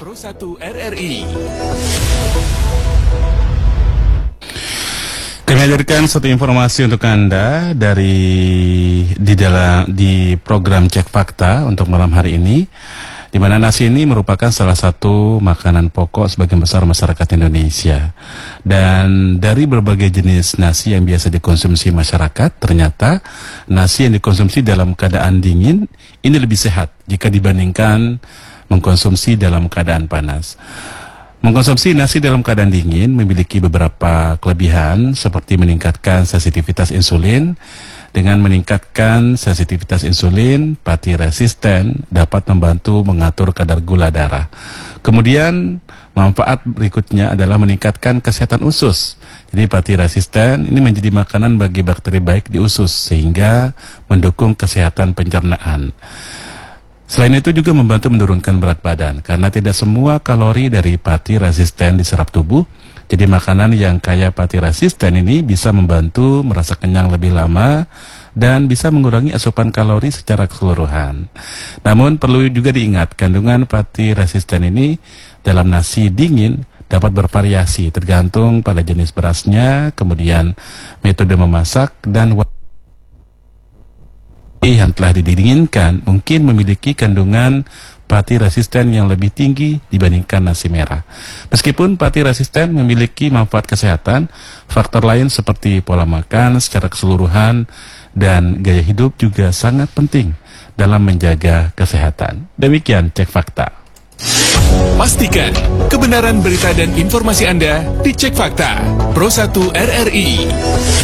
Pro 1 RRI. Kami hadirkan satu informasi untuk Anda di program Cek Fakta untuk malam hari ini, di mana nasi ini merupakan salah satu makanan pokok sebagian besar masyarakat Indonesia. Dan dari berbagai jenis nasi yang biasa dikonsumsi masyarakat, ternyata nasi yang dikonsumsi dalam keadaan dingin ini lebih sehat jika dibandingkan mengkonsumsi dalam keadaan panas. Mengkonsumsi nasi dalam keadaan dingin memiliki beberapa kelebihan seperti meningkatkan sensitivitas insulin. Dengan meningkatkan sensitivitas insulin, pati resisten dapat membantu mengatur kadar gula darah. Kemudian manfaat berikutnya adalah meningkatkan kesehatan usus. Jadi pati resisten ini menjadi makanan bagi bakteri baik di usus sehingga mendukung kesehatan pencernaan. Selain itu juga membantu menurunkan berat badan karena tidak semua kalori dari pati resisten diserap tubuh. Jadi makanan yang kaya pati resisten ini bisa membantu merasa kenyang lebih lama dan bisa mengurangi asupan kalori secara keseluruhan. Namun perlu juga diingat, kandungan pati resisten ini dalam nasi dingin dapat bervariasi tergantung pada jenis berasnya, kemudian metode memasak, dan yang telah didinginkan mungkin memiliki kandungan pati resisten yang lebih tinggi dibandingkan nasi merah. Meskipun pati resisten memiliki manfaat kesehatan, faktor lain seperti pola makan secara keseluruhan dan gaya hidup juga sangat penting dalam menjaga kesehatan. Demikian Cek Fakta. Pastikan kebenaran berita dan informasi Anda di Cek Fakta Pro 1 RRI.